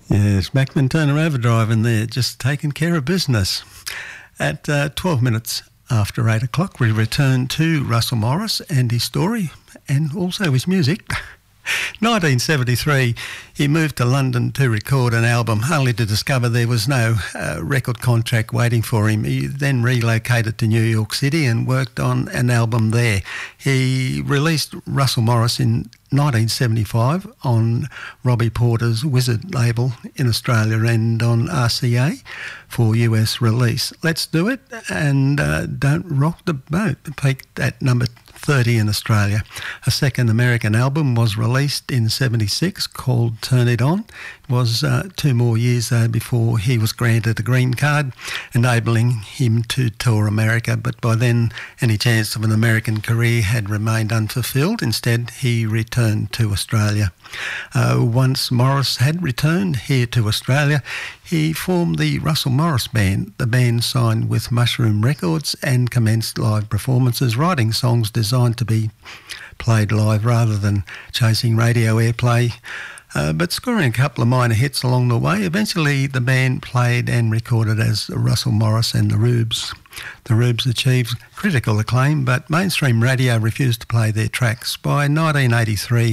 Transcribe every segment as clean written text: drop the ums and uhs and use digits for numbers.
Yes, Macman Turner Overdrive in there, just taking care of business. At 12 minutes after 8 o'clock, we return to Russell Morris and his story and also his music. 1973, he moved to London to record an album, only to discover there was no record contract waiting for him. He then relocated to New York City and worked on an album there. He released Russell Morris in 1975 on Robbie Porter's Wizard label in Australia and on RCA for US release. Let's Do It and Don't Rock the Boat peaked at number 30 in Australia. A second American album was released in 76 called Turn It On. It was 2 more years though before he was granted a green card, enabling him to tour America, but by then any chance of an American career had remained unfulfilled. Instead, he returned to Australia. Once Morris had returned here to Australia, he formed the Russell Morris Band. The band signed with Mushroom Records and commenced live performances, writing songs designed to be played live rather than chasing radio airplay, but scoring a couple of minor hits along the way. Eventually, the band played and recorded as Russell Morris and the Rubes. The Rubes achieved critical acclaim, but mainstream radio refused to play their tracks. By 1983,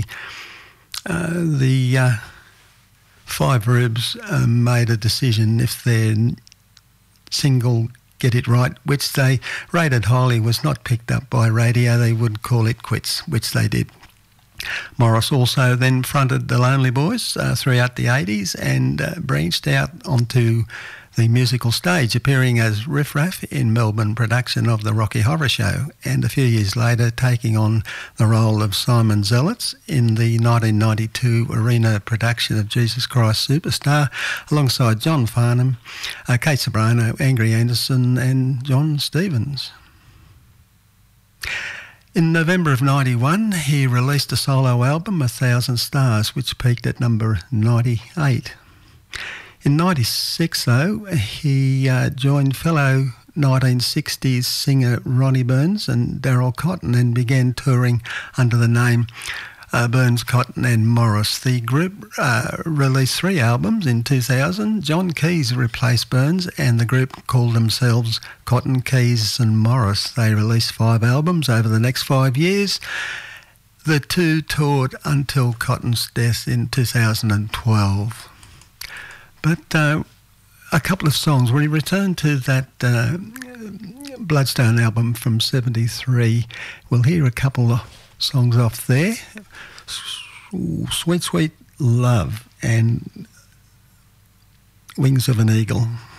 the Five Rubes made a decision if their single Get It Right, which they rated highly, was not picked up by radio, they would call it quits, which they did. Morris also then fronted the Lonely Boys throughout the 80s and branched out onto the musical stage, appearing as Riff Raff in Melbourne production of The Rocky Horror Show, and a few years later taking on the role of Simon Zealots in the 1992 arena production of Jesus Christ Superstar, alongside John Farnham, Kate Sobrano, Angry Anderson and John Stevens. In November of 91, he released a solo album, 1,000 Stars, which peaked at number 98. In 96, though, he joined fellow 1960s singer Ronnie Burns and Darryl Cotton and began touring under the name Burns, Cotton and Morris. The group released 3 albums in 2000. John Keys replaced Burns and the group called themselves Cotton, Keys and Morris. They released 5 albums over the next 5 years. The two toured until Cotton's death in 2012. But a couple of songs. When he returned to that Bloodstone album from 73, we'll hear a couple of songs off there. Sweet Sweet Love and Wings of an Eagle.